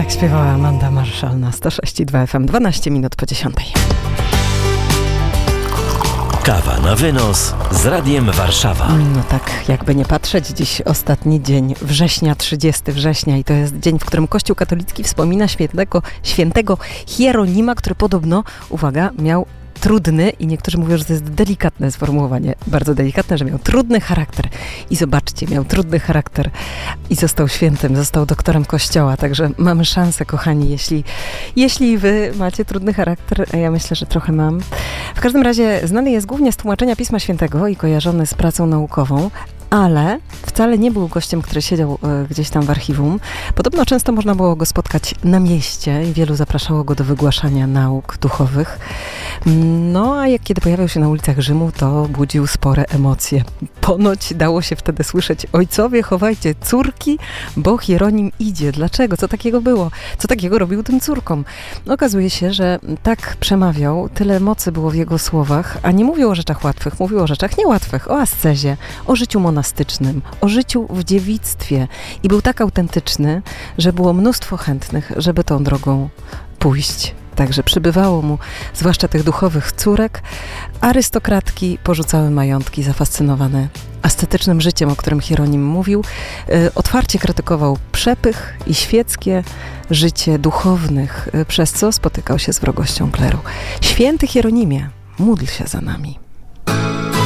Tak śpiewała Amanda Marshall na 106,2 FM, 12 minut po 10. Kawa na wynos z Radiem Warszawa. No tak, jakby nie patrzeć, dziś ostatni dzień września, 30 września i to jest dzień, w którym Kościół katolicki wspomina świętego Hieronima, który podobno, uwaga, miał trudny i niektórzy mówią, że to jest delikatne sformułowanie, bardzo delikatne, że miał trudny charakter. I zobaczcie, miał trudny charakter i został świętym, został doktorem Kościoła, także mamy szansę, kochani, jeśli wy macie trudny charakter, a ja myślę, że trochę mam. W każdym razie znany jest głównie z tłumaczenia Pisma Świętego i kojarzony z pracą naukową, ale wcale nie był gościem, który siedział gdzieś tam w archiwum. Podobno często można było go spotkać na mieście i wielu zapraszało go do wygłaszania nauk duchowych. No, a kiedy pojawiał się na ulicach Rzymu, to budził spore emocje. Ponoć dało się wtedy słyszeć: ojcowie, chowajcie córki, bo Hieronim idzie. Dlaczego? Co takiego było? Co takiego robił tym córkom? Okazuje się, że tak przemawiał, tyle mocy było w jego słowach, a nie mówił o rzeczach łatwych, mówił o rzeczach niełatwych, o ascezie, o życiu monastycznym, o życiu w dziewictwie i był tak autentyczny, że było mnóstwo chętnych, żeby tą drogą pójść. Także przybywało mu, zwłaszcza tych duchowych córek. Arystokratki porzucały majątki, zafascynowane ascetycznym życiem, o którym Hieronim mówił. Otwarcie krytykował przepych i świeckie życie duchownych, przez co spotykał się z wrogością kleru. Święty Hieronimie, módl się za nami.